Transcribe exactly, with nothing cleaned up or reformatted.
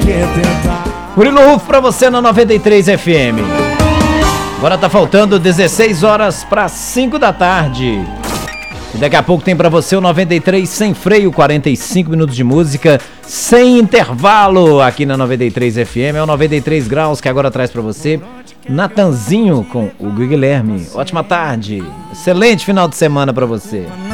Murilo Rufo pra você na noventa e três F M. Agora tá faltando dezesseis horas para cinco da tarde. E daqui a pouco tem pra você o noventa e três Sem Freio, quarenta e cinco minutos de música sem intervalo aqui na noventa e três F M. É o noventa e três Graus que agora traz pra você Natanzinho com o Guilherme. Ótima tarde, excelente final de semana pra você.